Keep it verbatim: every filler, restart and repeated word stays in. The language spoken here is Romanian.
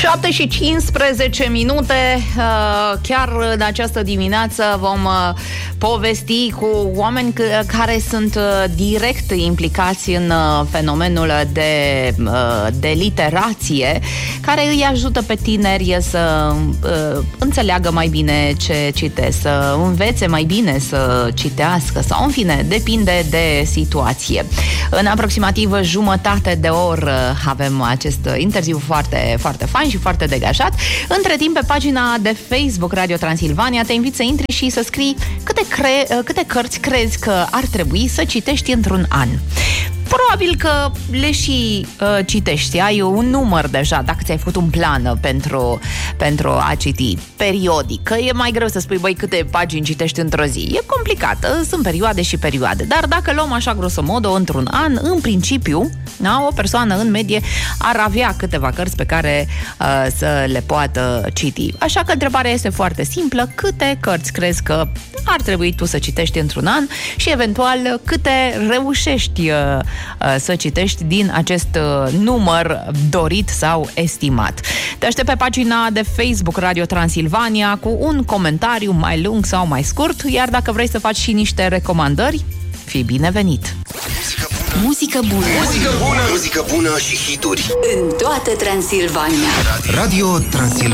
șapte și cincisprezece minute. Chiar în această dimineață vom povesti cu oameni care sunt direct implicați în fenomenul de, de literație, care îi ajută pe tineri să înțeleagă mai bine ce citesc, să învețe mai bine să citească sau, în fine, depinde de situație. În aproximativ jumătate de oră avem acest interviu foarte, foarte fain și foarte degajat. Între timp, pe pagina de Facebook Radio Transilvania te invit să intri și să scrii câte, cre- câte cărți crezi că ar trebui să citești într-un an. Probabil că le și uh, citești, ai un număr deja, dacă ți-ai făcut un plan pentru, pentru a citi periodic, că e mai greu să spui, băi, câte pagini citești într-o zi. E complicat, sunt perioade și perioade, dar dacă luăm așa grosomodo într-un an, în principiu, da, o persoană în medie ar avea câteva cărți pe care uh, să le poată citi. Așa că întrebarea este foarte simplă: câte cărți crezi că ar trebui tu să citești într-un an și eventual câte reușești uh, să citești din acest uh, număr dorit sau estimat. Te aștept pe pagina de Facebook Radio Transilvania cu un comentariu mai lung sau mai scurt, iar dacă vrei să faci și niște recomandări, fii binevenit! Muzică bună. Muzică bună. Muzică bună și hituri în toată Transilvania. Radio Transilvania.